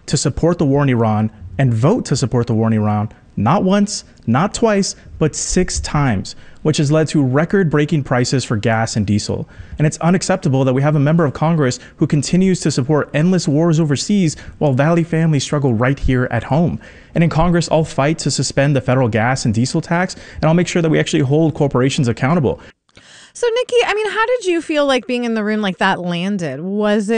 to support the war in Iran and vote to support the war in Iran, not once, not twice, but 6 times, which has led to record-breaking prices for gas and diesel. And it's unacceptable that we have a member of Congress who continues to support endless wars overseas while Valley families struggle right here at home. And in Congress, I'll fight to suspend the federal gas and diesel tax, and I'll make sure that we actually hold corporations accountable. So, Nikki, I mean, how did you feel like being in the room like that landed? Was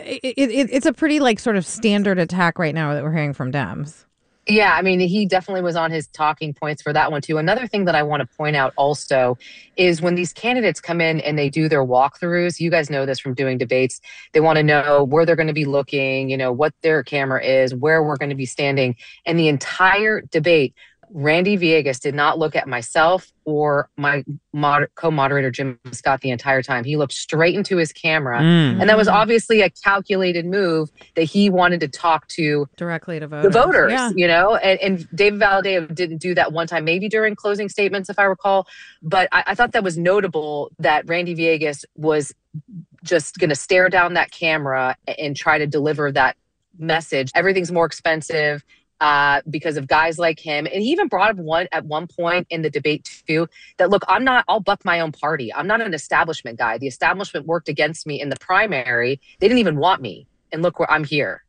it's a pretty like sort of standard attack right now that we're hearing from Dems. Yeah, I mean, he definitely was on his talking points for that one, too. Another thing that I want to point out also is when these candidates come in and they do their walkthroughs, you guys know this from doing debates, they want to know where they're going to be looking, you know, what their camera is, where we're going to be standing. And the entire debate, Randy Villegas did not look at myself or my co-moderator, Jim Scott, the entire time. He looked straight into his camera. And that was obviously a calculated move that he wanted to talk to directly to voters. The voters, you know, and David Valadao didn't do that one time, maybe during closing statements, if I recall. But I thought that was notable that Randy Villegas was just going to stare down that camera and try to deliver that message. Everything's more expensive. Because of guys like him. And he even brought up at one point in the debate too, that look, I'll buck my own party. I'm not an establishment guy. The establishment worked against me in the primary. They didn't even want me. And look where I'm here.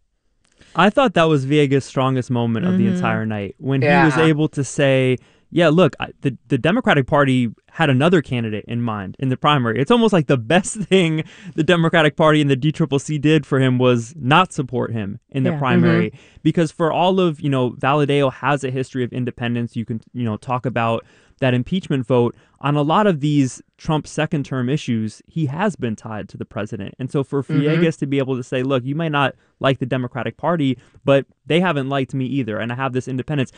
I thought that was Villegas' strongest moment of the entire night when he was able to say, yeah, look, the Democratic Party had another candidate in mind in the primary. It's almost like the best thing the Democratic Party and the DCCC did for him was not support him in the primary. Because for all of, you know, Valadao has a history of independence. You can, you know, talk about that impeachment vote. On a lot of these Trump second term issues, he has been tied to the president. And so for Villegas to be able to say, look, you might not like the Democratic Party, but they haven't liked me either. And I have this independence.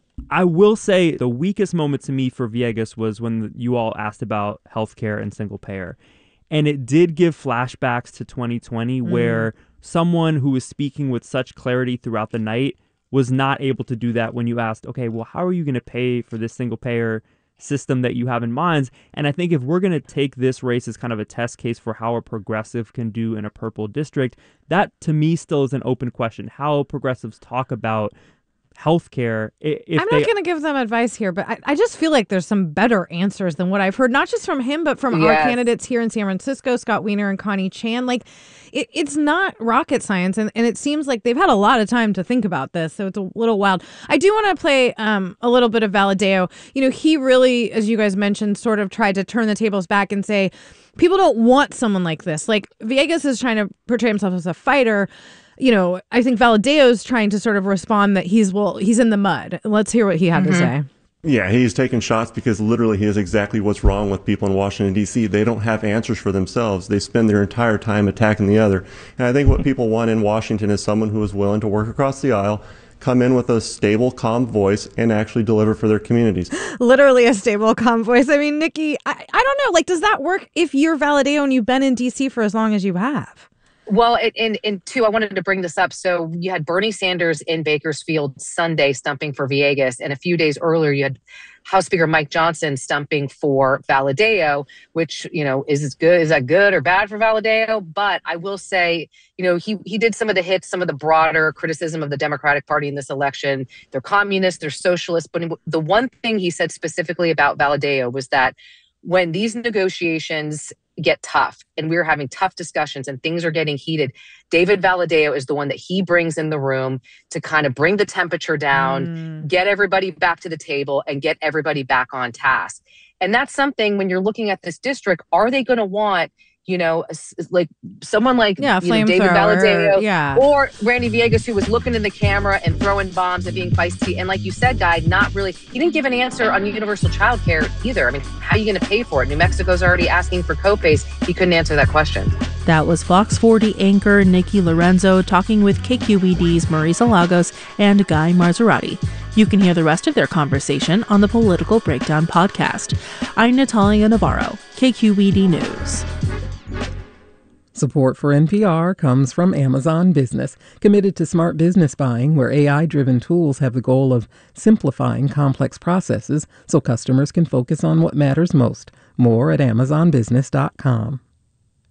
I will say the weakest moment to me for Villegas was when you all asked about healthcare and single payer. And it did give flashbacks to 2020 where someone who was speaking with such clarity throughout the night was not able to do that when you asked, okay, well, how are you going to pay for this single payer system that you have in mind? And I think if we're going to take this race as kind of a test case for how a progressive can do in a purple district, that to me still is an open question. How progressives talk about healthcare. I'm not going to give them advice here, but I just feel like there's some better answers than what I've heard, not just from him, but from our candidates here in San Francisco, Scott Wiener and Connie Chan. Like, it's not rocket science, and it seems like they've had a lot of time to think about this, so it's a little wild. I do want to play a little bit of Valadao. You know, he really, as you guys mentioned, sort of tried to turn the tables back and say, people don't want someone like this. Like, Villegas is trying to portray himself as a fighter. You know, I think Valadao's trying to sort of respond that he's in the mud. Let's hear what he had to say. Yeah, he's taking shots because literally he is exactly what's wrong with people in Washington, D.C. They don't have answers for themselves. They spend their entire time attacking the other. And I think what people want in Washington is someone who is willing to work across the aisle, come in with a stable, calm voice, and actually deliver for their communities. Literally a stable, calm voice. I mean, Nikki, I don't know. Like, does that work if you're Valadao and you've been in D.C. for as long as you have? Well, and two, I wanted to bring this up. So you had Bernie Sanders in Bakersfield Sunday stumping for Villegas, and a few days earlier you had House Speaker Mike Johnson stumping for Valadao, which, you know, is that good or bad for Valadao? But I will say, you know, he did some of the hits, some of the broader criticism of the Democratic Party in this election. They're communists, they're socialists. But the one thing he said specifically about Valadao was that when these negotiations get tough and we're having tough discussions and things are getting heated, David Valadao is the one that he brings in the room to kind of bring the temperature down, get everybody back to the table and get everybody back on task. And that's something when you're looking at this district, are they going to want, you know, like someone like David Valadao or Randy Villegas, who was looking in the camera and throwing bombs and being feisty. And like you said, Guy, not really, he didn't give an answer on universal child care either. I mean, how are you going to pay for it? New Mexico's already asking for co-pays. He couldn't answer that question. That was Fox 40 anchor Nikki Lorenzo talking with KQED's Marisa Lagos and Guy Marzorati. You can hear the rest of their conversation on the Political Breakdown podcast. I'm Natalia Navarro, KQED News. Support for NPR comes from Amazon Business, committed to smart business buying where AI-driven tools have the goal of simplifying complex processes so customers can focus on what matters most. More at amazonbusiness.com.